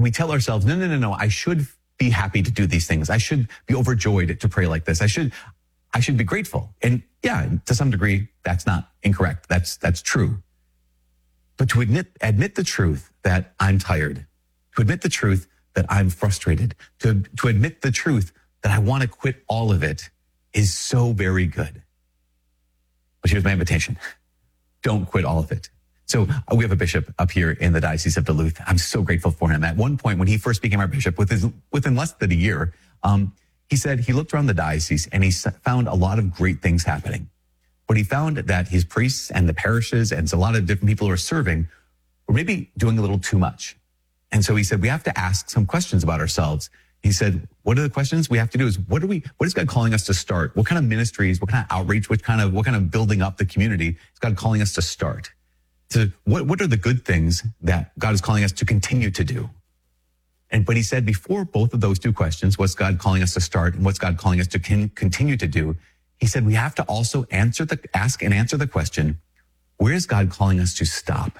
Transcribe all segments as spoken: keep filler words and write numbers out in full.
we tell ourselves, no, no, no, no, I should be happy to do these things. I should be overjoyed to pray like this. I should, I should be grateful. And yeah, to some degree, that's not incorrect. That's, that's true. But to admit, admit the truth that I'm tired, to admit the truth that I'm frustrated, to, to admit the truth that I want to quit all of it is so very good. But here's my invitation. Don't quit all of it. So uh, we have a bishop up here in the Diocese of Duluth. I'm so grateful for him. At one point, when he first became our bishop, within, within less than a year, um, he said he looked around the diocese and he found a lot of great things happening. But he found that his priests and the parishes and a lot of different people who are serving were maybe doing a little too much. And so he said, we have to ask some questions about ourselves. He said, what are the questions we have to do is, what are we, what is God calling us to start? What kind of ministries, what kind of outreach, what kind of, what kind of building up the community is God calling us to start? To what, what are the good things that God is calling us to continue to do? And, but he said before both of those two questions, what's God calling us to start and what's God calling us to con- continue to do? He said, we have to also answer the, ask and answer the question, where is God calling us to stop?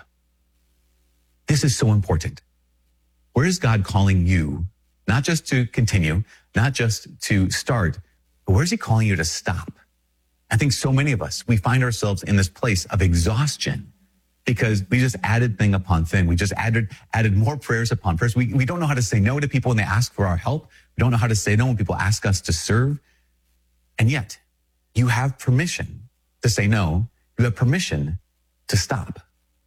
This is so important. Where is God calling you, not just to continue, not just to start, but where is he calling you to stop? I think so many of us, we find ourselves in this place of exhaustion because we just added thing upon thing. We just added, added more prayers upon prayers. We, we don't know how to say no to people when they ask for our help. We don't know how to say no when people ask us to serve. And yet you have permission to say no. You have permission to stop.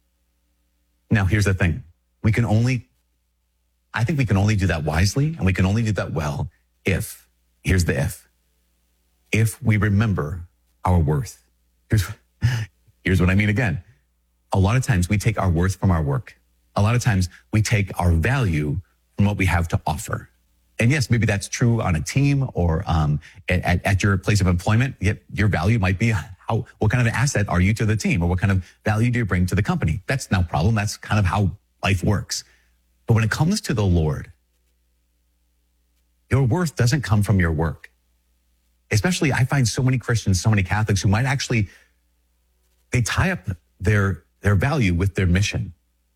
Now, here's the thing. We can only, I think we can only do that wisely and we can only do that well if, here's the if, if we remember our worth. Here's, here's what I mean again. A lot of times we take our worth from our work. A lot of times we take our value from what we have to offer. And yes, maybe that's true on a team or um, at, at your place of employment. Yet your value might be how, what kind of an asset are you to the team, or what kind of value do you bring to the company? That's no problem. That's kind of how life works. But when it comes to the Lord, your worth doesn't come from your work. Especially, I find so many Christians, so many Catholics who might actually, they tie up their, their value with their mission.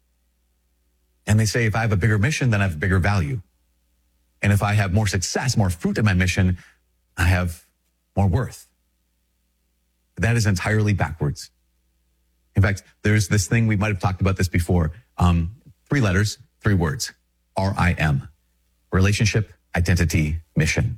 And they say, if I have a bigger mission, then I have a bigger value. And if I have more success, more fruit in my mission, I have more worth. That is entirely backwards. In fact, there's this thing, we might have talked about this before. Um, three letters, three words, R I M, relationship, identity, mission.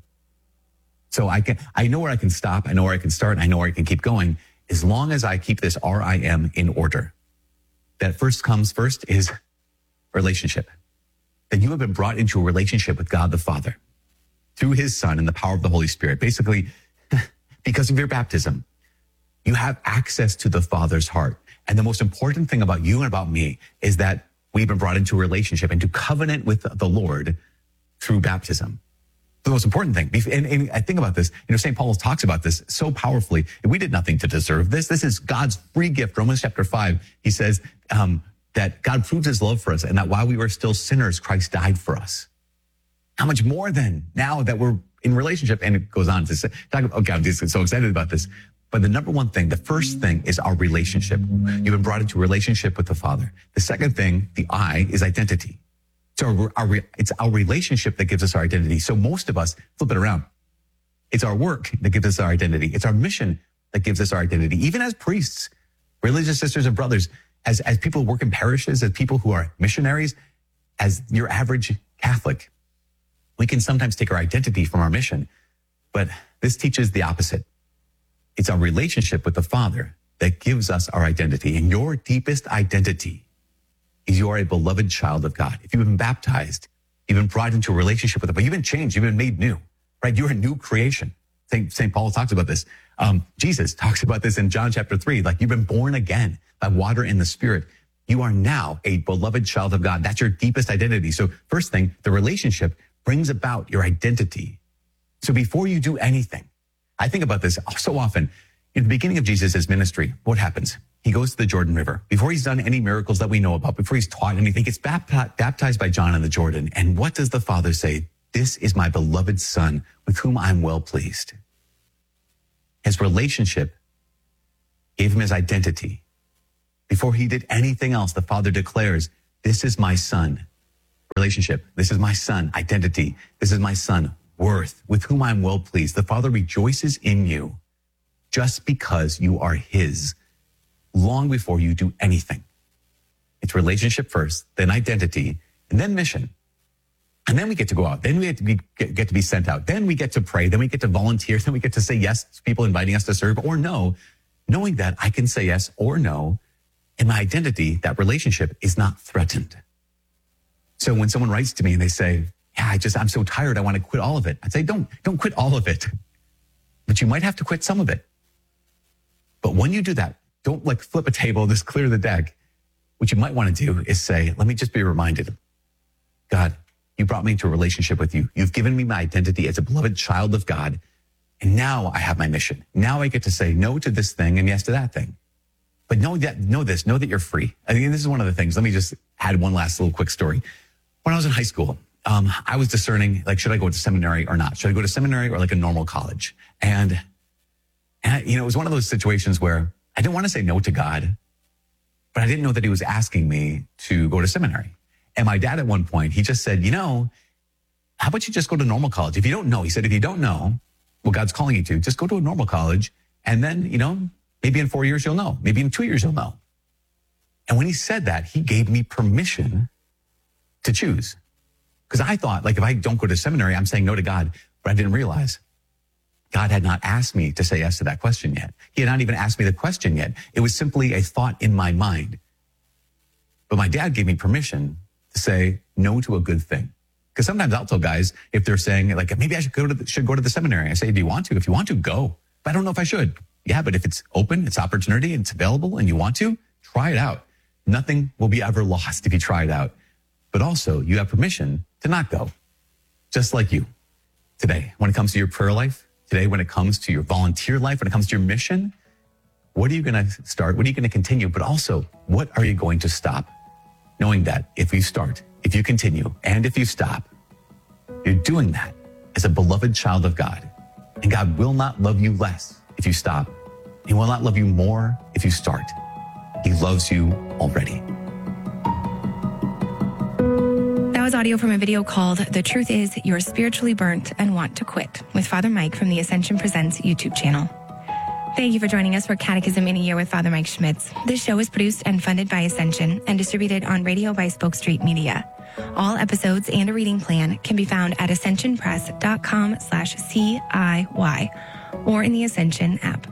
So I can, I know where I can stop. I know where I can start. I know where I can keep going as long as I keep this R I M in order. That first comes first is relationship. That you have been brought into a relationship with God the Father through his Son and the power of the Holy Spirit. Basically, because of your baptism, you have access to the Father's heart. And the most important thing about you and about me is that we've been brought into a relationship, into covenant with the Lord through baptism. The most important thing. And, and I think about this, you know, Saint Paul talks about this so powerfully. We did nothing to deserve this. This is God's free gift. Romans chapter five, he says um, that God proves his love for us and that while we were still sinners, Christ died for us. How much more then now that we're in relationship? And it goes on to say, talk about, okay, I'm just so excited about this. But the number one thing, the first thing is our relationship. You've been brought into a relationship with the Father. The second thing, the I, is identity. So our, our, it's our relationship that gives us our identity. So most of us, flip it around. It's our work that gives us our identity. It's our mission that gives us our identity. Even as priests, religious sisters and brothers, as, as people who work in parishes, as people who are missionaries, as your average Catholic, we can sometimes take our identity from our mission. But this teaches the opposite. It's our relationship with the Father that gives us our identity. And your deepest identity is you are a beloved child of God. If you've been baptized, you've been brought into a relationship with him, but you've been changed, you've been made new, right? You're a new creation. Saint Saint Paul talks about this. Um, Jesus talks about this in John chapter three, like you've been born again by water and the Spirit. You are now a beloved child of God. That's your deepest identity. So first thing, the relationship brings about your identity. So before you do anything, I think about this so often. In the beginning of Jesus' ministry, what happens? He goes to the Jordan River. Before he's done any miracles that we know about, before he's taught anything, he gets baptized by John in the Jordan. And what does the Father say? This is my beloved Son with whom I'm well pleased. His relationship gave him his identity. Before he did anything else, the Father declares, this is my Son. relationship. This is my son, identity. This is my son, worth, with whom I'm well pleased. The Father rejoices in you just because you are his long before you do anything. It's relationship first, then identity, and then mission. And then we get to go out. Then we get to be, get, get to be sent out. Then we get to pray. Then we get to volunteer. Then we get to say yes to people inviting us to serve or no, knowing that I can say yes or no. And my identity, that relationship is not threatened. So when someone writes to me and they say, yeah, I just, I'm so tired. I want to quit all of it. I'd say, don't, don't quit all of it, but you might have to quit some of it. But when you do that, don't like flip a table, just clear the deck. What you might want to do is say, let me just be reminded, God, you brought me into a relationship with you. You've given me my identity as a beloved child of God. And now I have my mission. Now I get to say no to this thing and yes to that thing. But know that, know this, know that you're free. I mean, this is one of the things. Let me just add one last little quick story. When I was in high school, um, I was discerning, like, should I go to seminary or not? Should I go to seminary or like a normal college? And, and I, you know, it was one of those situations where I didn't want to say no to God, but I didn't know that he was asking me to go to seminary. And my dad at one point, he just said, you know, how about you just go to normal college? If you don't know, he said, if you don't know what God's calling you to, just go to a normal college. And then, you know, maybe in four years, you'll know. Maybe in two years, you'll know. And when he said that, he gave me permission to choose. Because I thought, like, if I don't go to seminary, I'm saying no to God. But I didn't realize God had not asked me to say yes to that question yet. He had not even asked me the question yet. It was simply a thought in my mind. But my dad gave me permission to say no to a good thing. Because sometimes I'll tell guys, if they're saying, like, maybe I should go to the, should go to the seminary. I say, do you want to? If you want to, go. But I don't know if I should. Yeah, but if it's open, it's opportunity, it's available, and you want to, try it out. Nothing will be ever lost if you try it out. But also, you have permission to not go. Just like you. Today, when it comes to your prayer life, today, when it comes to your volunteer life, when it comes to your mission, what are you going to start? What are you going to continue? But also, what are you going to stop? Knowing that if you start, if you continue, and if you stop, you're doing that as a beloved child of God. And God will not love you less if you stop. He will not love you more if you start. He loves you already. That was audio from a video called The Truth Is You're Spiritually Burnt and Want to Quit with Father Mike from the Ascension Presents YouTube channel. Thank you for joining us for Catechism in a Year with Father Mike Schmitz. This show is produced and funded by Ascension and distributed on radio by Spoke Street Media. All episodes and a reading plan can be found at ascensionpress.com slash CIY or in the Ascension app.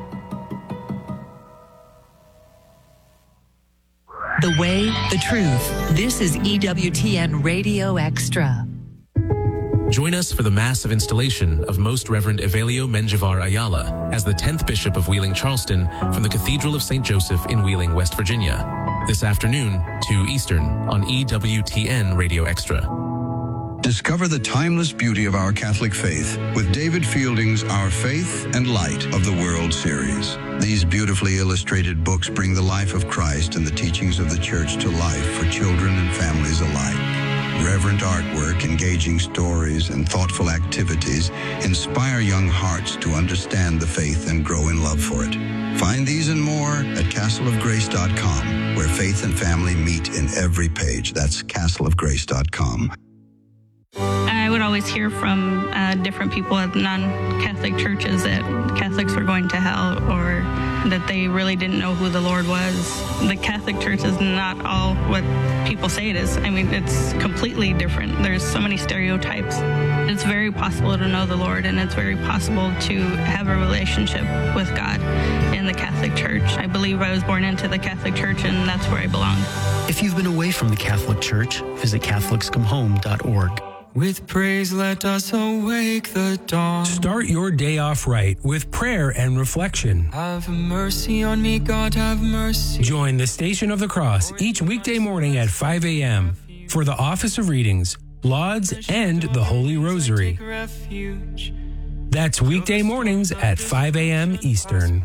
The way, the truth. This is E W T N Radio Extra. Join us for the massive installation of Most Reverend Evelio Menjivar Ayala as the tenth Bishop of Wheeling Charleston from the Cathedral of Saint Joseph in Wheeling, West Virginia. This afternoon, two Eastern on E W T N Radio Extra. Discover the timeless beauty of our Catholic faith with David Fielding's Our Faith and Light of the World series. These beautifully illustrated books bring the life of Christ and the teachings of the Church to life for children and families alike. Reverent artwork, engaging stories, and thoughtful activities inspire young hearts to understand the faith and grow in love for it. Find these and more at castle of grace dot com, where faith and family meet in every page. That's castle of grace dot com. I would always hear from uh, different people at non-Catholic churches that Catholics were going to hell or that they really didn't know who the Lord was. The Catholic Church is not all what people say it is. I mean, it's completely different. There's so many stereotypes. It's very possible to know the Lord, and it's very possible to have a relationship with God in the Catholic Church. I believe I was born into the Catholic Church, and that's where I belong. If you've been away from the Catholic Church, visit catholics come home dot org. With praise, let us awake the dawn. Start your day off right with prayer and reflection. Have mercy on me, God, have mercy. Join the Station of the Cross each weekday morning at five a.m. for the Office of Readings, Lauds, and the Holy Rosary. That's weekday mornings at five a.m. Eastern.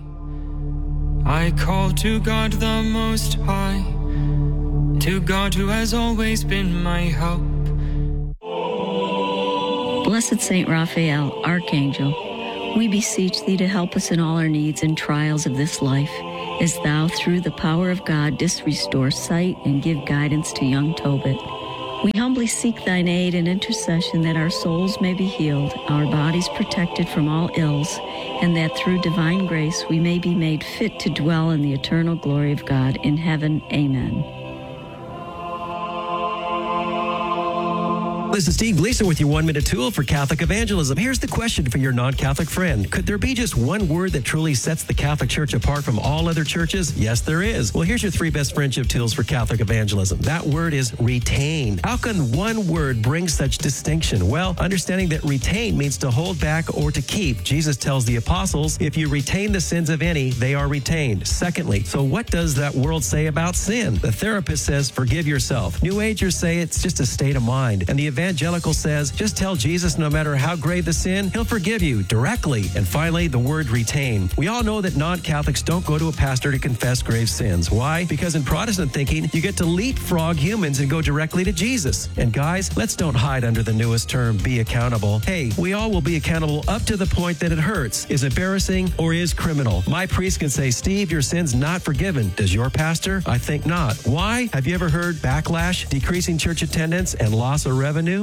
I call to God the Most High, to God who has always been my help. Blessed Saint Raphael, Archangel, we beseech thee to help us in all our needs and trials of this life, as thou, through the power of God, didst restore sight and give guidance to young Tobit. We humbly seek thine aid and intercession that our souls may be healed, our bodies protected from all ills, and that through divine grace we may be made fit to dwell in the eternal glory of God in heaven. Amen. This is Steve Gleason with your one-minute tool for Catholic evangelism. Here's the question for your non-Catholic friend. Could there be just one word that truly sets the Catholic Church apart from all other churches? Yes, there is. Well, here's your three best friendship tools for Catholic evangelism. That word is retain. How can one word bring such distinction? Well, understanding that retain means to hold back or to keep. Jesus tells the apostles, if you retain the sins of any, they are retained. Secondly, so what does that world say about sin? The therapist says, forgive yourself. New Agers say it's just a state of mind. And the evangelical says, just tell Jesus no matter how grave the sin, he'll forgive you directly. And finally, the word retain. We all know that non-Catholics don't go to a pastor to confess grave sins. Why? Because in Protestant thinking, you get to leapfrog humans and go directly to Jesus. And guys, let's don't hide under the newest term, be accountable. Hey, we all will be accountable up to the point that it hurts, is embarrassing, or is criminal. My priest can say, Steve, your sin's not forgiven. Does your pastor? I think not. Why? Have you ever heard backlash, decreasing church attendance, and loss of revenue?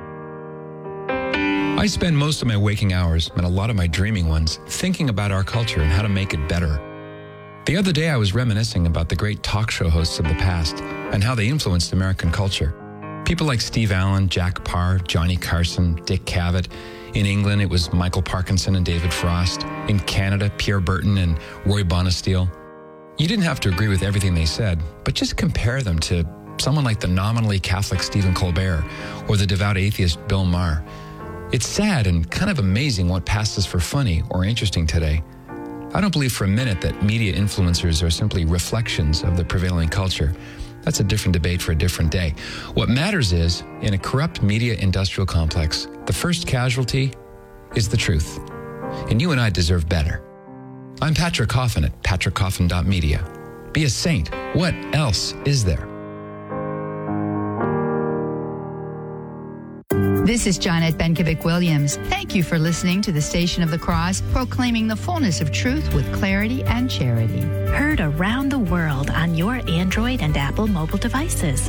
I spend most of my waking hours, and a lot of my dreaming ones, thinking about our culture and how to make it better. The other day I was reminiscing about the great talk show hosts of the past and how they influenced American culture. People like Steve Allen, Jack Parr, Johnny Carson, Dick Cavett. In England, it was Michael Parkinson and David Frost. In Canada, Pierre Burton and Roy Bonesteel. You didn't have to agree with everything they said, but just compare them to someone like the nominally Catholic Stephen Colbert or the devout atheist Bill Maher. It's sad and kind of amazing what passes for funny or interesting today. I don't believe for a minute that media influencers are simply reflections of the prevailing culture. That's a different debate for a different day. What matters is, in a corrupt media industrial complex, the first casualty is the truth. And you and I deserve better. I'm Patrick Coffin at patrick coffin dot media. Be a saint. What else is there? This is Jonette Benkovic-Williams. Thank you for listening to the Station of the Cross, proclaiming the fullness of truth with clarity and charity. Heard around the world on your Android and Apple mobile devices.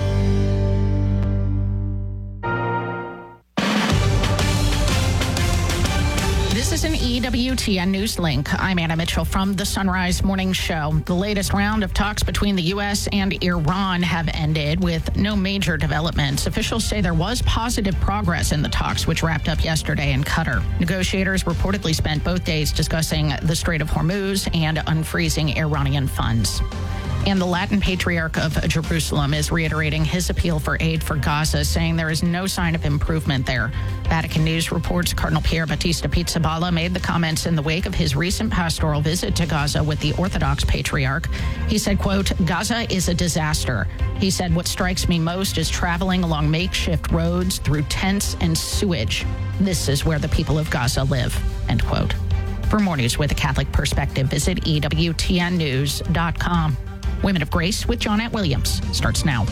This is an E W T N News Link. I'm Anna Mitchell from the Sunrise Morning Show. The latest round of talks between the U S and Iran have ended with no major developments. Officials say there was positive progress in the talks, which wrapped up yesterday in Qatar. Negotiators reportedly spent both days discussing the Strait of Hormuz and unfreezing Iranian funds. And the Latin Patriarch of Jerusalem is reiterating his appeal for aid for Gaza, saying there is no sign of improvement there. Vatican News reports Cardinal Pier Battista Pizzaballa made the comments in the wake of his recent pastoral visit to Gaza with the Orthodox Patriarch. He said, quote, Gaza is a disaster. He said, what strikes me most is traveling along makeshift roads through tents and sewage. This is where the people of Gaza live, end quote. For more news with a Catholic perspective, visit E W T N news dot com. Women of Grace with Jonette Williams starts now.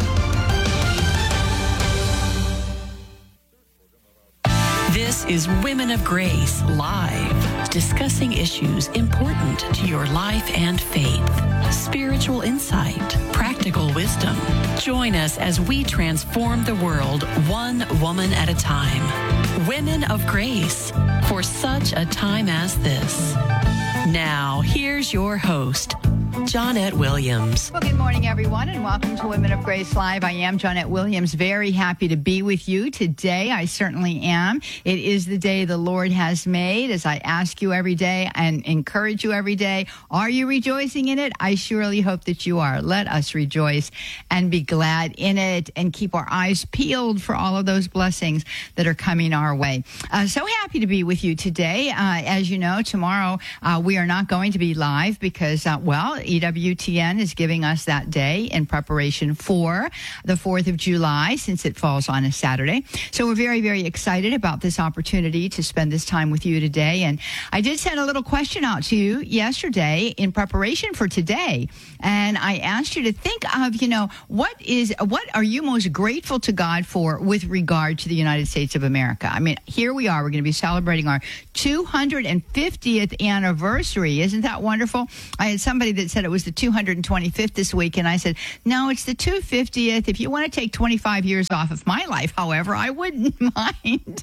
This is Women of Grace Live, discussing issues important to your life and faith. Spiritual insight, practical wisdom. Join us as we transform the world one woman at a time. Women of Grace, for such a time as this. Now, here's your host, Jonette Williams. Well, good morning, everyone, and welcome to Women of Grace Live. I am Jonette Williams, very happy to be with you today. I certainly am. It is the day the Lord has made, as I ask you every day and encourage you every day. Are you rejoicing in it? I surely hope that you are. Let us rejoice and be glad in it and keep our eyes peeled for all of those blessings that are coming our way. Uh, so happy to be with you today. Uh, as you know, tomorrow uh, we are not going to be live because, uh, well, E W T N is giving us that day in preparation for the fourth of July, since it falls on a Saturday. So we're very, very excited about this opportunity to spend this time with you today. And I did send a little question out to you yesterday in preparation for today. And I asked you to think of, you know, what is, what are you most grateful to God for with regard to the United States of America? I mean, here we are. We're going to be celebrating our two hundred fiftieth anniversary. Isn't that wonderful? I had somebody that that said it was the two hundred twenty-fifth this week, and I said, no, it's the two hundred fiftieth. If you want to take twenty-five years off of my life, however, I wouldn't mind.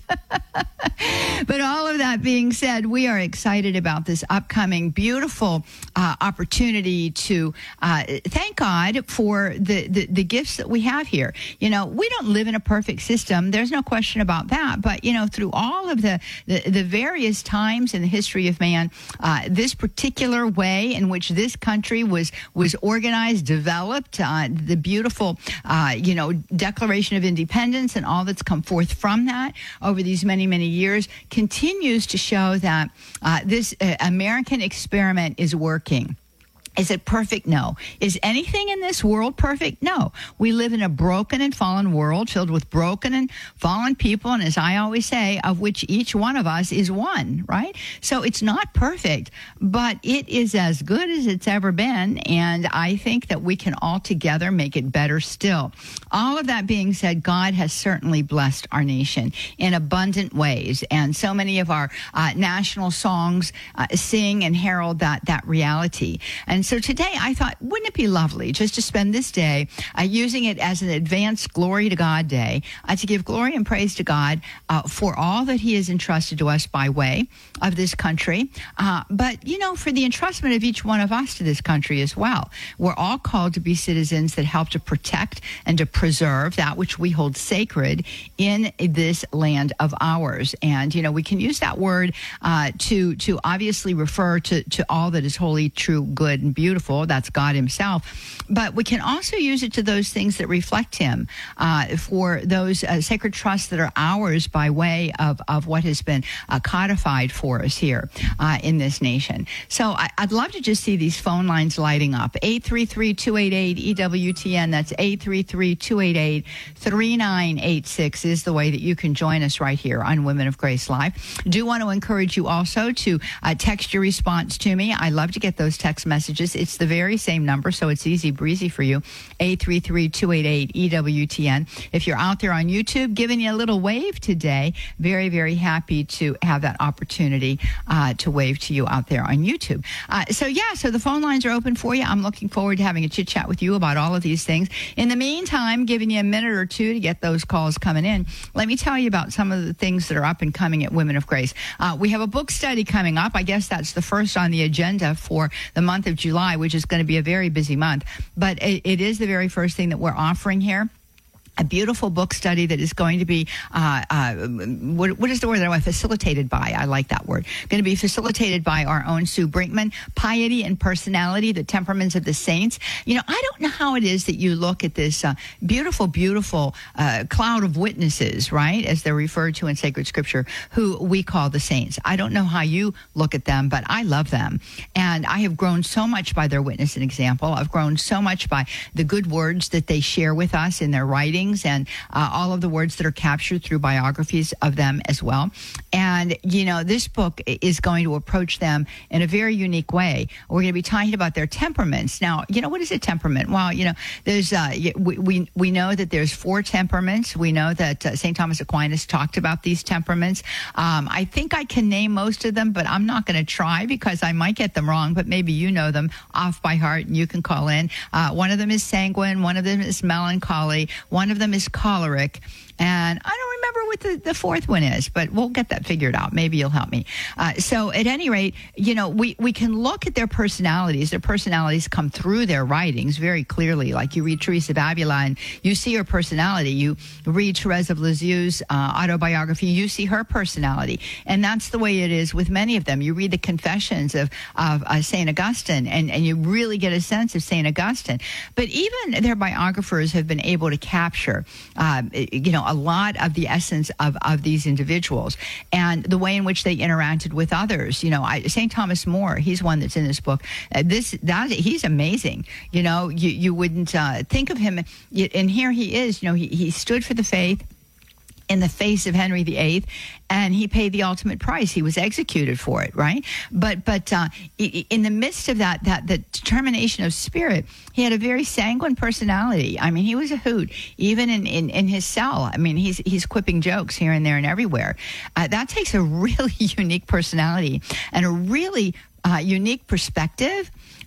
But all of that being said, we are excited about this upcoming beautiful uh, opportunity to uh, thank God for the, the, the gifts that we have here. You know, we don't live in a perfect system. There's no question about that. But, you know, through all of the, the, the various times in the history of man, uh, this particular way in which this country was, was organized, developed, uh, the beautiful, uh, you know, Declaration of Independence and all that's come forth from that over these many, many years continues to show that uh, this uh, American experiment is working. Is it perfect? No. Is anything in this world perfect? No. We live in a broken and fallen world filled with broken and fallen people, and as I always say, of which each one of us is one, right? So it's not perfect, but it is as good as it's ever been, and I think that we can all together make it better still. All of that being said, God has certainly blessed our nation in abundant ways, and so many of our uh, national songs uh, sing and herald that, that reality. And so today I thought, wouldn't it be lovely just to spend this day uh, using it as an advanced glory to God day, uh, to give glory and praise to God uh, for all that he has entrusted to us by way of this country. Uh, but, you know, for the entrustment of each one of us to this country as well. We're all called to be citizens that help to protect and to preserve that which we hold sacred in this land of ours. And, you know, we can use that word uh, to, to obviously refer to, to all that is holy, true, good, and beautiful. That's God himself. But we can also use it to those things that reflect him, uh, for those uh, sacred trusts that are ours by way of, of what has been uh, codified for us here uh, in this nation. So I, I'd love to just see these phone lines lighting up. eight three three, two eight eight, E W T N. That's eight three three, two eight eight, three nine eight six is the way that you can join us right here on Women of Grace Live. Do want to encourage you also to uh, text your response to me. I love to get those text messages. It's the very same number, so it's easy breezy for you. eight three three, two eight eight, E W T N. If you're out there on YouTube, giving you a little wave today, very, very happy to have that opportunity uh, to wave to you out there on YouTube. Uh, so, yeah, so the phone lines are open for you. I'm looking forward to having a chit-chat with you about all of these things. In the meantime, giving you a minute or two to get those calls coming in, let me tell you about some of the things that are up and coming at Women of Grace. Uh, we have a book study coming up. I guess that's the first on the agenda for the month of July, which is going to be a very busy month. But it, it is the very first thing that we're offering here. A beautiful book study that is going to be, uh, uh, what, what is the word that I want? Facilitated by. I like that word. Going to be facilitated by our own Sue Brinkman. Piety and Personality, the Temperaments of the Saints. You know, I don't know how it is that you look at this uh, beautiful, beautiful uh, cloud of witnesses, right, as they're referred to in sacred scripture, who we call the saints. I don't know how you look at them, but I love them. And I have grown so much by their witness and example. I've grown so much by the good words that they share with us in their writing, and uh, all of the words that are captured through biographies of them as well. And, you know, this book is going to approach them in a very unique way. We're going to be talking about their temperaments. Now, you know, what is a temperament? Well, you know, there's uh, we, we we know that there's four temperaments. We know that uh, Saint Thomas Aquinas talked about these temperaments. Um, I think I can name most of them, but I'm not going to try because I might get them wrong, but maybe you know them off by heart and you can call in. Uh, one of them is sanguine. One of them is melancholy. One of them is choleric. And I don't remember what the, the fourth one is, but we'll get that figured out. Maybe you'll help me. Uh, so at any rate, you know, we, we can look at their personalities. Their personalities come through their writings very clearly. Like you read Teresa of Avila and you see her personality. You read Therese of Lisieux's uh, autobiography, you see her personality. And that's the way it is with many of them. You read the Confessions of, of uh, Saint Augustine and, and you really get a sense of Saint Augustine. But even their biographers have been able to capture, uh, you know, a lot of the essence of, of these individuals and the way in which they interacted with others. You know, I, Saint Thomas More, he's one that's in this book. Uh, this that he's amazing. You know, you, you wouldn't uh, think of him, and here he is. You know, he, he stood for the faith in the face of Henry the Eighth, and he paid the ultimate price. He was executed for it, right? But but uh, in the midst of that, that the determination of spirit, he had a very sanguine personality. I mean, he was a hoot, even in, in, in his cell. I mean, he's he's quipping jokes here and there and everywhere. Uh, that takes a really unique personality and a really uh, unique perspective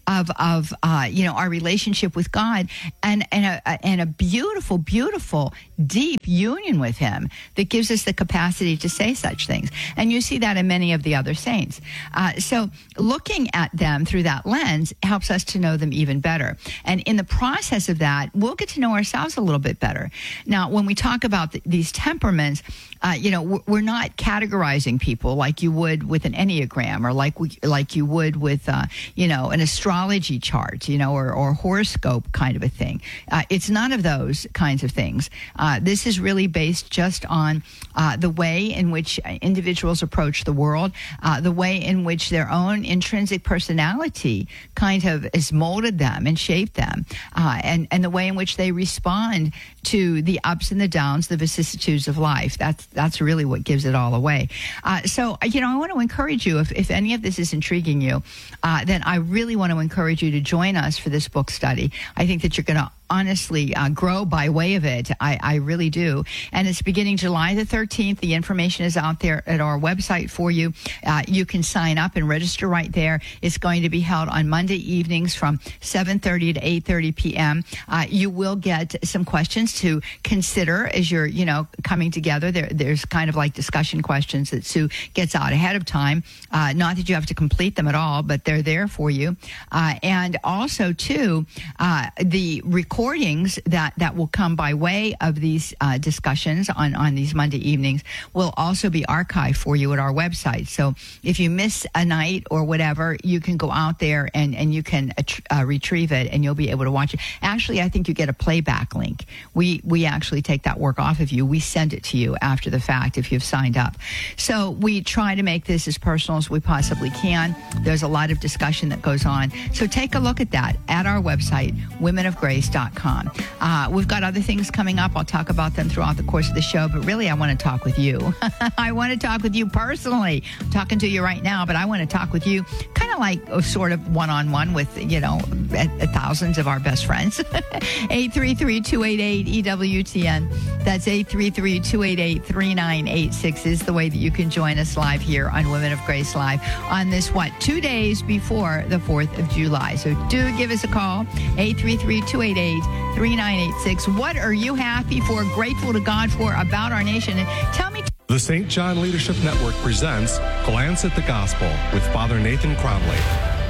of of uh, you know, our relationship with God, and and a, and a beautiful, beautiful, deep union with Him that gives us the capacity to say such things. And you see that in many of the other saints. Uh, so looking at them through that lens helps us to know them even better. And in the process of that, we'll get to know ourselves a little bit better. Now, when we talk about th- these temperaments, uh, you know, we're not categorizing people like you would with an Enneagram, or like we, like you would with, uh, you know, an astrology chart, you know, or, or horoscope kind of a thing. Uh, it's none of those kinds of things. Uh, this is really based just on uh, the way in which individuals approach the world, uh, the way in which their own intrinsic personality kind of has molded them and shaped them, uh, and, and the way in which they respond to the ups and the downs, the vicissitudes of life. That's that's really what gives it all away. Uh, so, you know, I want to encourage you, if, if any of this is intriguing you, uh, then I really want to encourage you to join us for this book study. I think that you're going to honestly uh, grow by way of it. I, I really do. And it's beginning July the thirteenth. The information is out there at our website for you. Uh, you can sign up and register right there. It's going to be held on Monday evenings from seven thirty to eight thirty p.m. Uh, you will get some questions to consider as you're, you know, coming together. There, there's kind of like discussion questions that Sue gets out ahead of time. Uh, not that you have to complete them at all, but they're there for you. Uh, and also, too, uh, the recording Recordings that, that will come by way of these uh, discussions on, on these Monday evenings will also be archived for you at our website. So if you miss a night or whatever, you can go out there and, and you can uh, retrieve it, and you'll be able to watch it. Actually, I think you get a playback link. We we actually take that work off of you. We send it to you after the fact if you've signed up. So we try to make this as personal as we possibly can. There's a lot of discussion that goes on. So take a look at that at our website, women of grace dot com. Uh, we've got other things coming up. I'll talk about them throughout the course of the show, but really I want to talk with you. I want to talk with you personally. I'm talking to you right now, but I want to talk with you kind of like uh, sort of one-on-one with, you know, a, a thousands of our best friends. eight three three, two eight eight, E W T N. That's eight three three, two eight eight, three nine eight six is the way that you can join us live here on Women of Grace Live on this, what, two days before the fourth of July. So do give us a call, eight three three, two eight eight, three nine eight six. What are you happy for, grateful to God for about our nation? And tell me. The Saint John Leadership Network presents Glance at the Gospel with Father Nathan Cromley.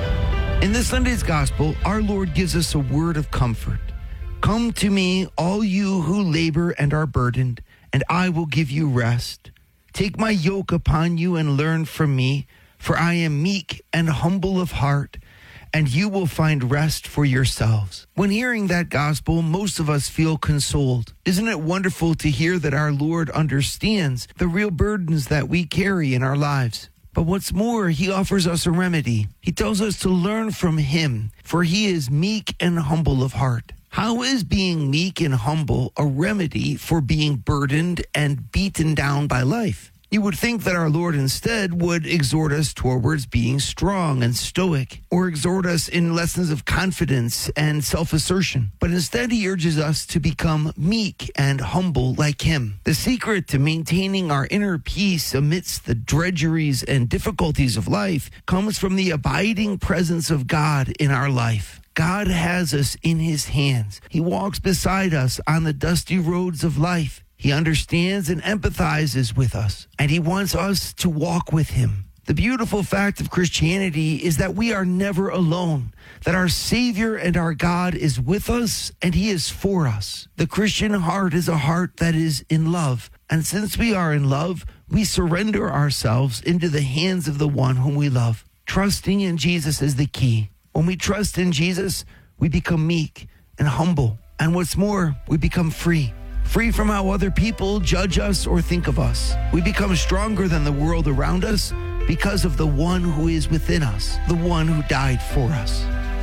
In this Sunday's Gospel, our Lord gives us a word of comfort. Come to me, all you who labor and are burdened, and I will give you rest. Take my yoke upon you and learn from me, for I am meek and humble of heart, and you will find rest for yourselves. When hearing that gospel, most of us feel consoled. Isn't it wonderful to hear that our Lord understands the real burdens that we carry in our lives? But what's more, he offers us a remedy. He tells us to learn from him, for he is meek and humble of heart. How is being meek and humble a remedy for being burdened and beaten down by life? You would think that our Lord instead would exhort us towards being strong and stoic, or exhort us in lessons of confidence and self-assertion. But instead, he urges us to become meek and humble like him. The secret to maintaining our inner peace amidst the drudgeries and difficulties of life comes from the abiding presence of God in our life. God has us in his hands. He walks beside us on the dusty roads of life. He understands and empathizes with us, and he wants us to walk with him. The beautiful fact of Christianity is that we are never alone, that our Savior and our God is with us, and he is for us. The Christian heart is a heart that is in love, and since we are in love, we surrender ourselves into the hands of the one whom we love. Trusting in Jesus is the key. When we trust in Jesus, we become meek and humble, and what's more, we become free. Free from how other people judge us or think of us. We become stronger than the world around us because of the one who is within us, the one who died for us.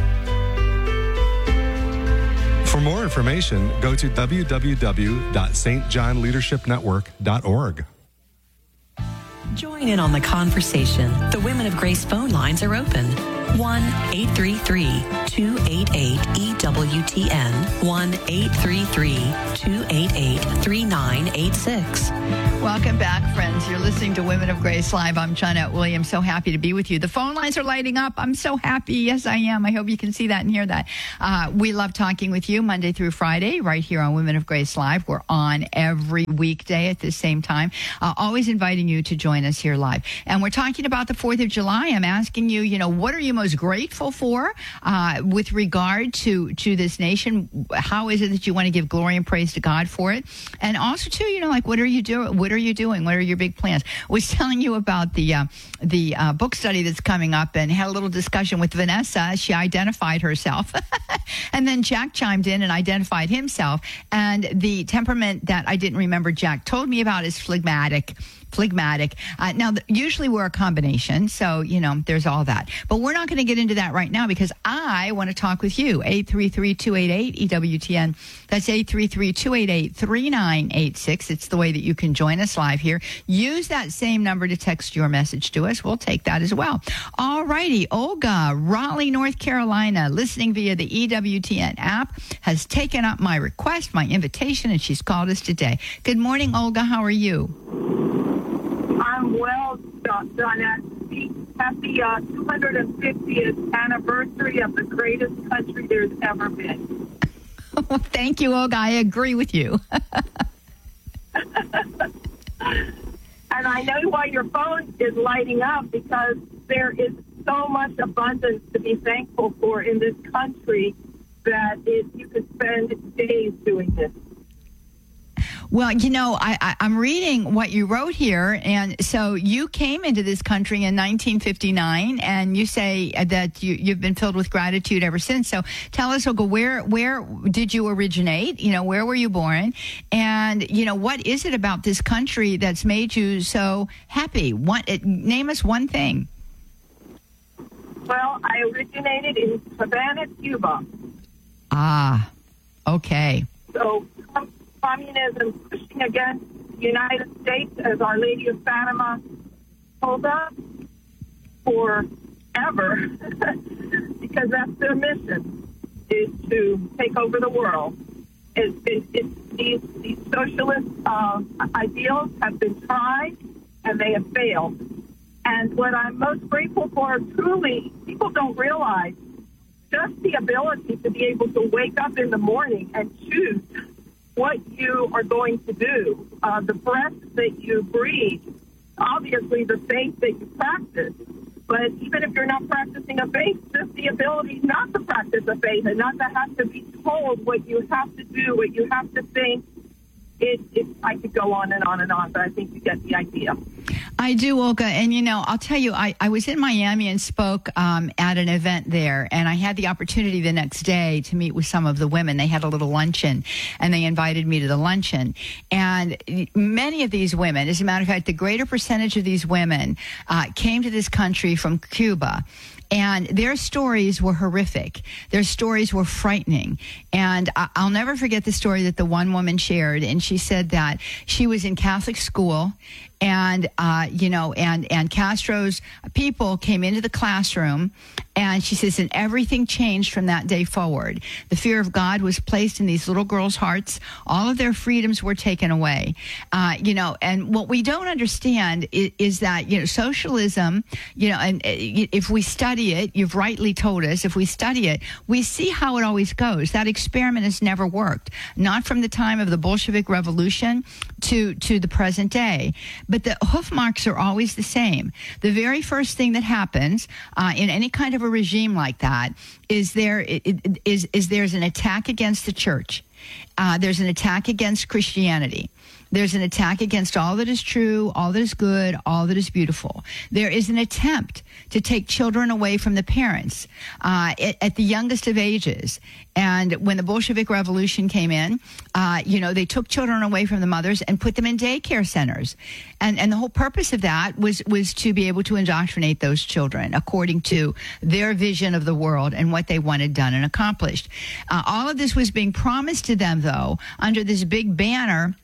For more information, go to w w w dot s t john leadership network dot org. Join in on the conversation. The Women of Grace phone lines are open. one eight three three, two eight eight, E W T N. one eight three three, two eight eight, three nine eight six. Welcome back, friends. You're listening to Women of Grace Live. I'm Johnnette Williams. So happy to be with you. The phone lines are lighting up. I'm so happy. Yes, I am. I hope you can see that and hear that. Uh, we love talking with you Monday through Friday right here on Women of Grace Live. We're on every weekday at the same time. Uh, always inviting you to join us here live. And we're talking about the fourth of July. I'm asking you, you know, what are you most grateful for uh, with regard to, to this nation? How is it that you want to give glory and praise to God for it? And also, too, you know, like, what are you doing? What are you doing? What are your big plans? I was telling you about the uh, the uh, book study that's coming up, and had a little discussion with Vanessa. She identified herself. And then Jack chimed in and identified himself. And the temperament that I didn't remember Jack told me about is phlegmatic. Phlegmatic. Uh, now, th- usually we're a combination, so, you know, there's all that. But we're not going to get into that right now because I want to talk with you. eight three three, two eight eight, E W T N. That's eight three three, two eight eight, three nine eight six. It's the way that you can join us live here. Use that same number to text your message to us. We'll take that as well. All righty. Olga, Raleigh, North Carolina, listening via the E W T N app, has taken up my request, my invitation, and she's called us today. Good morning, Olga. How are you? I'm well, Johnnette. Happy uh, two hundred fiftieth anniversary of the greatest country there's ever been. Oh, thank you, Olga. I agree with you. And I know why your phone is lighting up, because there is so much abundance to be thankful for in this country that it, you could spend days doing this. Well, you know, I, I, I'm reading what you wrote here. And so you came into this country in nineteen fifty-nine, and you say that you, you've been filled with gratitude ever since. So tell us, Olga, where, where did you originate? You know, where were you born? And, you know, what is it about this country that's made you so happy? What, it, name us one thing. Well, I originated in Havana, Cuba. Ah, okay. So um, communism pushing against the United States, as Our Lady of Fatima told us, forever, because that's their mission, is to take over the world. It's been, it's, these, these socialist uh, ideals have been tried, and they have failed. And what I'm most grateful for, truly, people don't realize just the ability to be able to wake up in the morning and choose what you are going to do, uh, the breath that you breathe, obviously the faith that you practice. But even if you're not practicing a faith, just the ability not to practice a faith and not to have to be told what you have to do, what you have to think. It, it, I could go on and on and on, but I think you get the idea. I do, Olga. And, you know, I'll tell you, I, I was in Miami and spoke um, at an event there, and I had the opportunity the next day to meet with some of the women. They had a little luncheon, and they invited me to the luncheon. And many of these women, as a matter of fact, the greater percentage of these women uh, came to this country from Cuba. And their stories were horrific. Their stories were frightening. And I'll never forget the story that the one woman shared. And she said that she was in Catholic school, and, uh, you know, and, and Castro's people came into the classroom, and she says, and everything changed from that day forward. The fear of God was placed in these little girls' hearts. All of their freedoms were taken away. Uh, you know, and what we don't understand is, is that, you know, socialism, you know, and if we study it, you've rightly told us, if we study it, we see how it always goes. That experiment has never worked, not from the time of the Bolshevik Revolution to, to the present day. But the hoof marks are always the same. The very first thing that happens uh, in any kind of a regime like that is there is is there's an attack against the church. Uh, there's an attack against Christianity. There's an attack against all that is true, all that is good, all that is beautiful. There is an attempt to take children away from the parents uh, at, at the youngest of ages. And when the Bolshevik Revolution came in, uh, you know, they took children away from the mothers and put them in daycare centers. And and the whole purpose of that was, was to be able to indoctrinate those children according to their vision of the world and what they wanted done and accomplished. Uh, all of this was being promised to them, though, under this big banner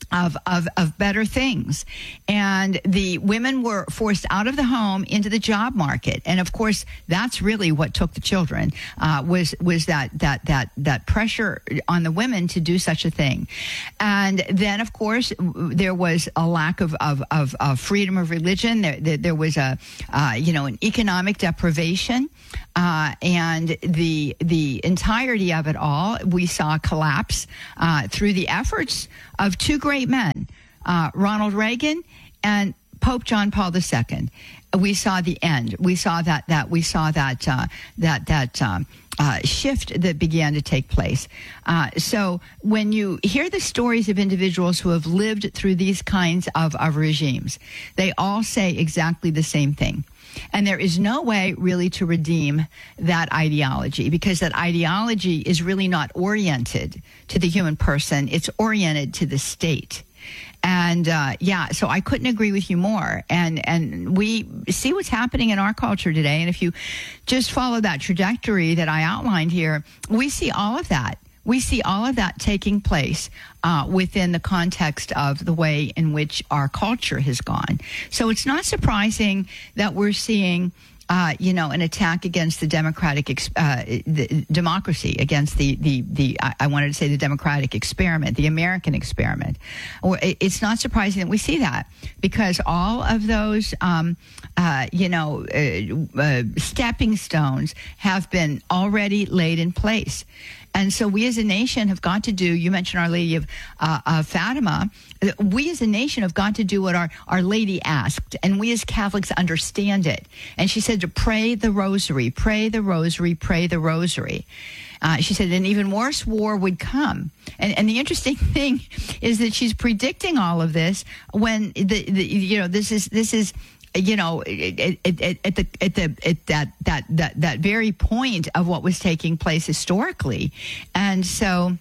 Of, of of better things, and the women were forced out of the home into the job market, and of course that's really what took the children uh, was was that that that that pressure on the women to do such a thing, and then of course there was a lack of of, of, of freedom of religion. There, there, there was a uh, you know an economic deprivation, uh, and the the entirety of it all we saw collapse uh, through the efforts of two great men, uh, Ronald Reagan and Pope John Paul the Second. We saw the end. We saw that that we saw that uh, that that um, uh, shift that began to take place. Uh, so when you hear the stories of individuals who have lived through these kinds of, of regimes, they all say exactly the same thing. And there is no way really to redeem that ideology, because that ideology is really not oriented to the human person. It's oriented to the state. And uh, yeah, so I couldn't agree with you more. And and we see what's happening in our culture today. And if you just follow that trajectory that I outlined here, we see all of that. We see all of that taking place uh, within the context of the way in which our culture has gone. So it's not surprising that we're seeing, uh, you know, an attack against the democratic ex- uh, the democracy, against the the the I, I wanted to say the democratic experiment, the American experiment. Or it's not surprising that we see that, because all of those, um, uh, you know, uh, uh, stepping stones have been already laid in place. And so we as a nation have got to do, you mentioned Our Lady of uh, uh, Fatima, we as a nation have got to do what our, our Lady asked, and we as Catholics understand it. And she said to pray the rosary, pray the rosary, pray the rosary. Uh, she said an even worse war would come. And, and the interesting thing is that she's predicting all of this when, the, the you know, this is this is... you know, at, at, at the at the at that that that that very point of what was taking place historically, and so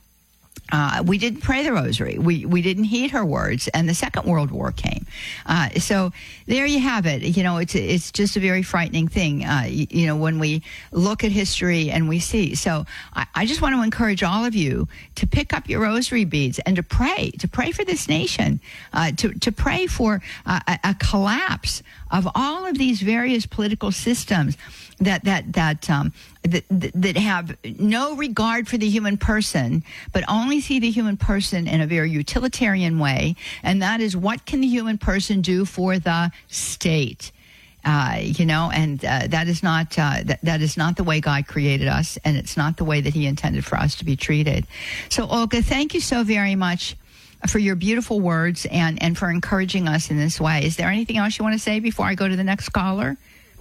uh, we didn't pray the rosary. We we didn't heed her words, and the Second World War came. Uh, so there you have it. You know, it's it's just a very frightening thing. Uh, you, you know, when we look at history and we see. So I, I just want to encourage all of you to pick up your rosary beads and to pray, to pray for this nation, uh, to to pray for uh, a, a collapse of all of these various political systems that that that um, that that have no regard for the human person, but only see the human person in a very utilitarian way, and that is, what can the human person do for the state? Uh, you know, and uh, that is not uh, that, that is not the way God created us, and it's not the way that He intended for us to be treated. So, Olga, thank you so very much for your beautiful words and, and for encouraging us in this way. Is there anything else you want to say before I go to the next caller?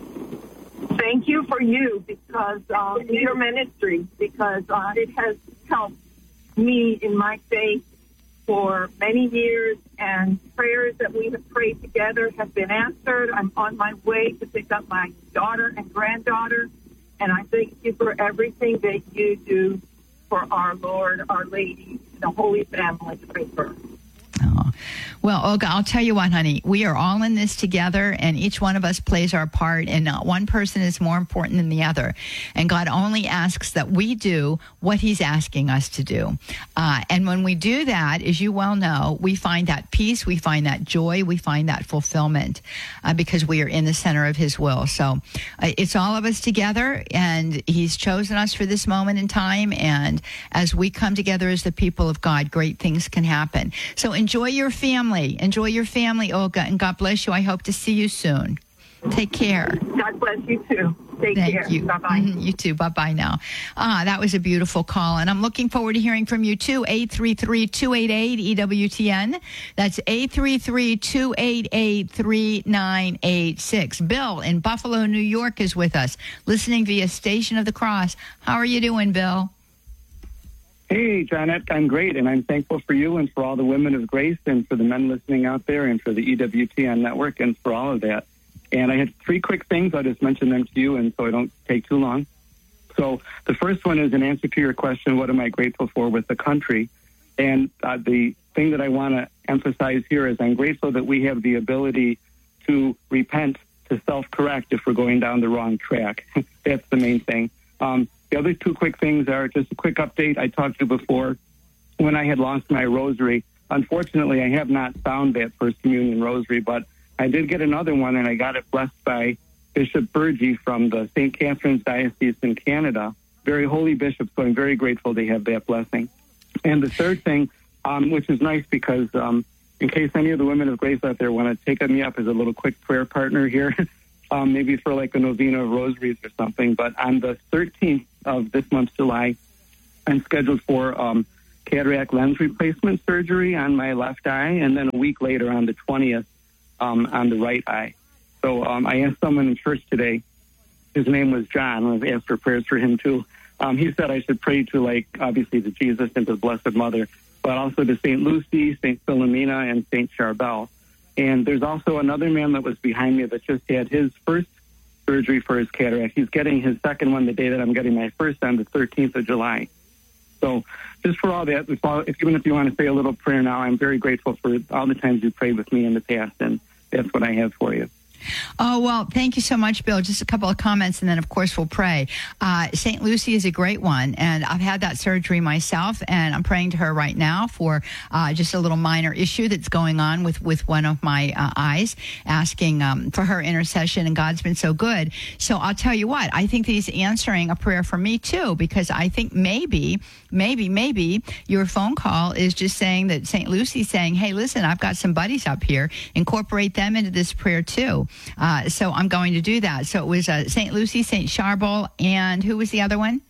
Thank you for you, because uh, your ministry, because uh, it has helped me in my faith for many years, and prayers that we have prayed together have been answered. I'm on my way to pick up my daughter and granddaughter, and I thank you for everything that you do for our Lord, Our Lady, the Holy Family. Pray for her. Oh. Well, Olga, I'll tell you what, honey, we are all in this together, and each one of us plays our part, and not one person is more important than the other. And God only asks that we do what He's asking us to do. Uh, and when we do that, as you well know, we find that peace, we find that joy, we find that fulfillment, uh, because we are in the center of His will. So uh, it's all of us together, and He's chosen us for this moment in time. And as we come together as the people of God, great things can happen. So enjoy your family. Enjoy your family, Olga, and God bless you. I hope to see you soon. Take care. God bless you, too. Take Thank care. you. Bye-bye. Mm-hmm. You too. Bye-bye now. Ah, that was a beautiful call, and I'm looking forward to hearing from you, too. eight three three, two eight eight, E W T N. That's eight three three, two eight eight, three nine eight six. Bill in Buffalo, New York is with us, listening via Station of the Cross. How are you doing, Bill? Hey, Janet, I'm great, and I'm thankful for you and for all the women of grace and for the men listening out there and for the E W T N network and for all of that. And I had three quick things. I'll just mention them to you, and so I don't take too long. So the first one is an answer to your question, what am I grateful for with the country? And uh, the thing that I want to emphasize here is I'm grateful that we have the ability to repent, to self-correct if we're going down the wrong track. That's the main thing. Um, The other two quick things are just a quick update. I talked to you before when I had lost my rosary. unfortunately, I have not found that First Communion Rosary, but I did get another one, and I got it blessed by Bishop Burgee from the Saint Catherine's Diocese in Canada. Very holy bishop, so I'm very grateful to have that blessing. And the third thing, um, which is nice because um, in case any of the women of grace out there want to take me up as a little quick prayer partner here, um, maybe for like a novena of rosaries or something, but on the thirteenth of this month, July, I'm scheduled for um, cataract lens replacement surgery on my left eye, and then a week later on the twentieth um, on the right eye. So um, I asked someone in church today, his name was John, I was asked for prayers for him too. Um, he said I should pray to, like, obviously to Jesus and to the Blessed Mother, but also to Saint Lucy, Saint Philomena, and Saint Charbel. And there's also another man that was behind me that just had his first surgery for his cataract. He's getting his second one the day that I'm getting my first on the thirteenth of July. So just for all that, if, all, if, even if you want to say a little prayer now, I'm very grateful for all the times you prayed with me in the past, and that's what I have for you. Oh, well, thank you so much, Bill. Just a couple of comments, and then, of course, we'll pray. Uh, Saint Lucy is a great one, and I've had that surgery myself, and I'm praying to her right now for uh, just a little minor issue that's going on with, with one of my uh, eyes, asking um, for her intercession, and God's been so good. So I'll tell you what, I think that he's answering a prayer for me, too, because I think maybe, maybe, maybe your phone call is just saying that Saint Lucy's saying, hey, listen, I've got some buddies up here. Incorporate them into this prayer, too. Uh, so I'm going to do that. So it was uh, Saint Lucy, Saint Charbel, and who was the other one?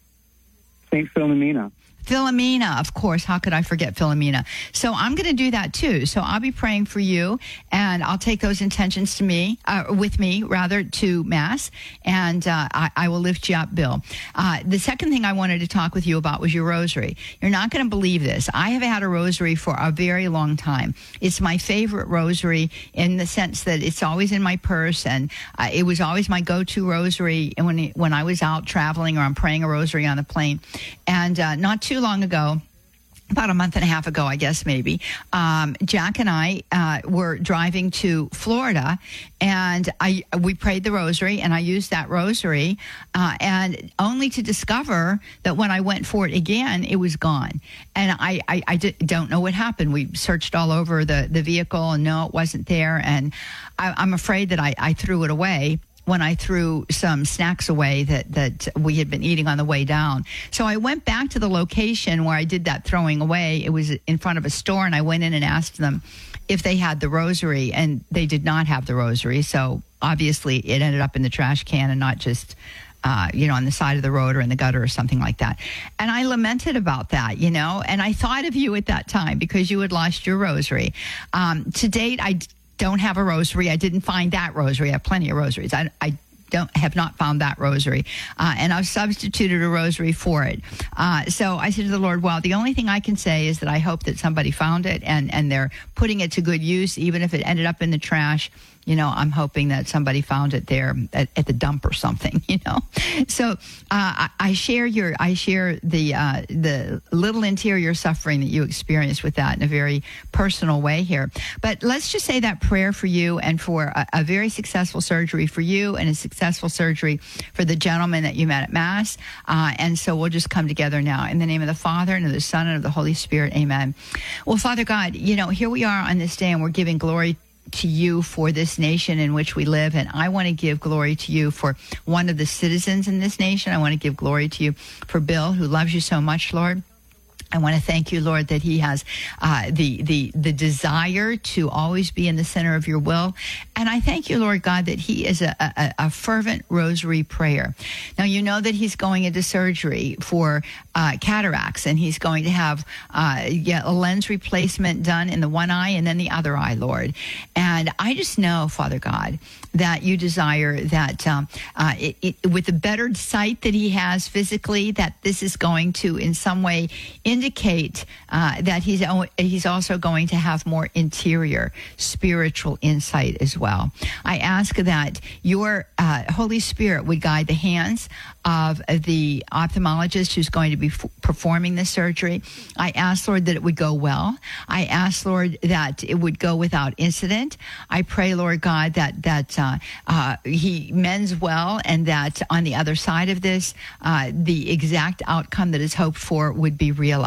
Saint Philomena. Philomena, of course. How could I forget Philomena? So I'm going to do that too. So I'll be praying for you, and I'll take those intentions to me, uh, with me, rather, to Mass, and uh, I, I will lift you up, Bill. Uh, the second thing I wanted to talk with you about was your rosary. You're not going to believe this. I have had a rosary for a very long time. It's my favorite rosary in the sense that it's always in my purse, and uh, it was always my go-to rosary when it, when I was out traveling or I'm praying a rosary on the plane. And uh, not too long ago, about a month and a half ago, I guess maybe, um, Jack and I uh, were driving to Florida, and I we prayed the rosary, and I used that rosary, uh, and only to discover that when I went for it again, it was gone. And I, I, I d- don't know what happened. We searched all over the, the vehicle, and no, it wasn't there. And I, I'm afraid that I, I threw it away when I threw some snacks away that, that we had been eating on the way down. So I went back to the location where I did that throwing away. It was in front of a store, and I went in and asked them if they had the rosary, and they did not have the rosary. So obviously it ended up in the trash can and not just Uh, you know, on the side of the road or in the gutter or something like that. And I lamented about that, you know, and I thought of you at that time because you had lost your rosary. Um, to date, I don't have a rosary. I didn't find that rosary. I have plenty of rosaries. I, I don't have not found that rosary. Uh, and I've substituted a rosary for it. Uh, so I said to the Lord, well, the only thing I can say is that I hope that somebody found it and, and they're putting it to good use, even if it ended up in the trash. You know, I'm hoping that somebody found it there at, at the dump or something, you know. So uh, I, I share your, I share the uh, the little interior suffering that you experienced with that in a very personal way here. But let's just say that prayer for you and for a, a very successful surgery for you and a successful surgery for the gentleman that you met at Mass. Uh, and so we'll just come together now in the name of the Father and of the Son and of the Holy Spirit. Amen. Well, Father God, you know, here we are on this day, and we're giving glory to you for this nation in which we live. And I want to give glory to you for one of the citizens in this nation. I want to give glory to you for Bill, who loves you so much, Lord. I want to thank you, Lord, that he has uh, the the the desire to always be in the center of your will. And I thank you, Lord God, that he is a, a, a fervent rosary prayer. Now, you know that he's going into surgery for uh, cataracts, and he's going to have uh, yeah, a lens replacement done in the one eye and then the other eye, Lord. And I just know, Father God, that you desire that um, uh, it, it, with the bettered sight that he has physically, that this is going to in some way indicate uh, that he's he's also going to have more interior spiritual insight as well. I ask that your uh, Holy Spirit would guide the hands of the ophthalmologist who's going to be f- performing the surgery. I ask, Lord, that it would go well. I ask, Lord, that it would go without incident. I pray, Lord God, that that uh, uh, he mends well, and that on the other side of this, uh, the exact outcome that is hoped for would be realized.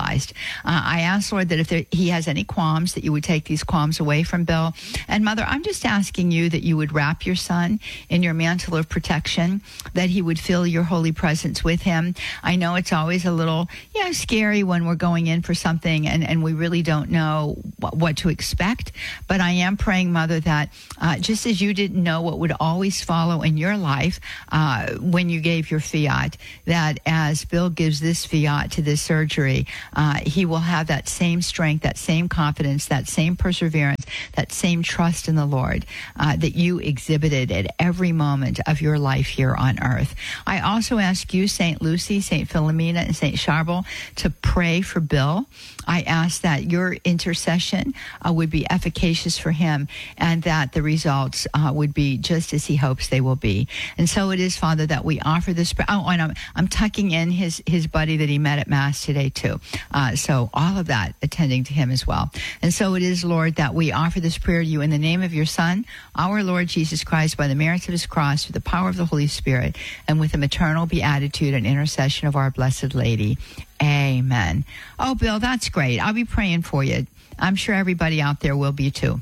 baptized. Uh, I ask, Lord, that if there, he has any qualms, that you would take these qualms away from Bill. And Mother, I'm just asking you that you would wrap your son in your mantle of protection, that he would feel your holy presence with him. I know it's always a little, you know, scary when we're going in for something and, and we really don't know what, what to expect. But I am praying, Mother, that uh, just as you didn't know what would always follow in your life uh, when you gave your fiat, that as Bill gives this fiat to this surgery, uh, he will have that same strength, that same confidence, that same perseverance, that same trust in the Lord uh, that you exhibited at every moment of your life here on earth. I also ask you, Saint Lucy, Saint Philomena, and Saint Charbel, to pray for Bill. I ask that your intercession uh, would be efficacious for him and that the results uh, would be just as he hopes they will be. And so it is, Father, that we offer this. Oh, and I'm, I'm tucking in his, his buddy that he met at Mass today, too. Uh, so all of that attending to him as well. And so it is, Lord, that we offer this prayer to you in the name of your Son, our Lord Jesus Christ, by the merits of his cross, through the power of the Holy Spirit, and with the maternal beatitude and intercession of our Blessed Lady. Amen. Oh, Bill, that's great. I'll be praying for you. I'm sure everybody out there will be too.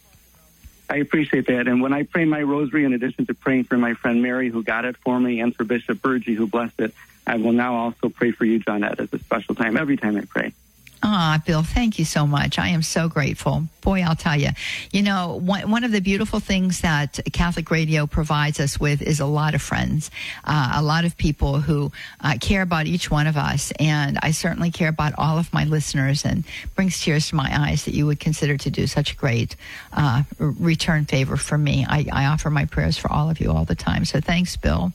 I appreciate that. And when I pray my rosary, in addition to praying for my friend Mary, who got it for me, and for Bishop Burgee, who blessed it, I will now also pray for you, Johnette, as a special time, every time I pray. Ah, Bill, thank you so much. I am so grateful. Boy, I'll tell you. You know, one, one of the beautiful things that Catholic Radio provides us with is a lot of friends, uh, a lot of people who uh, care about each one of us. And I certainly care about all of my listeners, and brings tears to my eyes that you would consider to do such a great uh, return favor for me. I, I offer my prayers for all of you all the time. So thanks, Bill.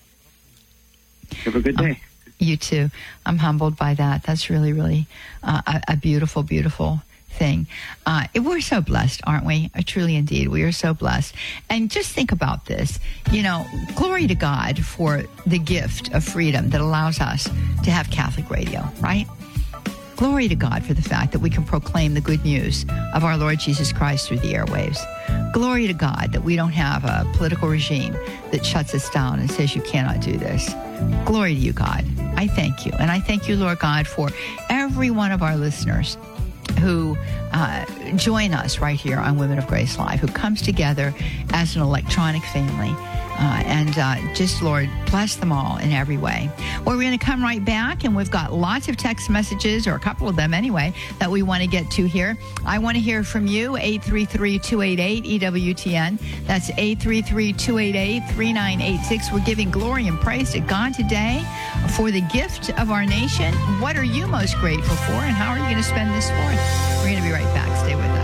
Have a good day. Um, You too. I'm humbled by that. That's really, really uh, a, a beautiful, beautiful thing. Uh, we're so blessed, aren't we? Uh, truly, indeed, we are so blessed. And just think about this. You know, glory to God for the gift of freedom that allows us to have Catholic radio, right? Glory to God for the fact that we can proclaim the good news of our Lord Jesus Christ through the airwaves. Glory to God that we don't have a political regime that shuts us down and says you cannot do this. Glory to you, God. I thank you. And I thank you, Lord God, for every one of our listeners who uh, join us right here on Women of Grace Live, who comes together as an electronic family. Uh, and uh, just, Lord, bless them all in every way. Well, we're going to come right back, and we've got lots of text messages, or a couple of them anyway, that we want to get to here. I want to hear from you, eight three three, two eight eight, E W T N. That's eight three three, two eight eight, three nine eight six. We're giving glory and praise to God today for the gift of our nation. What are you most grateful for, and how are you going to spend this forth? We're going to be right back. Stay with us.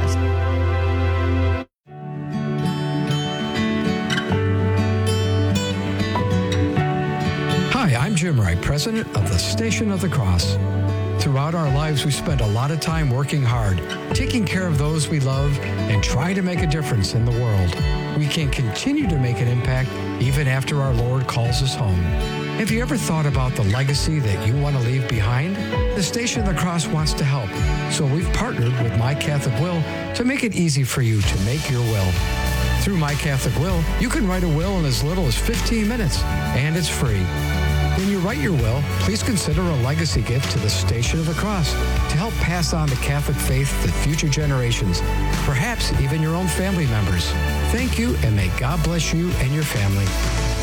Hi, I'm Jim Wright, president of the Station of the Cross. Throughout our lives, we spend a lot of time working hard, taking care of those we love, and trying to make a difference in the world. We can continue to make an impact even after our Lord calls us home. Have you ever thought about the legacy that you want to leave behind? The Station of the Cross wants to help, so we've partnered with My Catholic Will to make it easy for you to make your will. Through My Catholic Will, you can write a will in as little as fifteen minutes, and it's free. When you write your will, please consider a legacy gift to the Station of the Cross to help pass on the Catholic faith to future generations, perhaps even your own family members. Thank you, and may God bless you and your family.